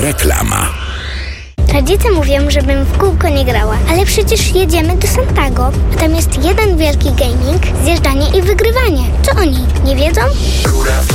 Reklama. Rodzice mówią, żebym w kółko nie grała, ale przecież jedziemy do Santago, a tam jest jeden wielki gaming, zjeżdżanie i wygrywanie. Co oni nie wiedzą?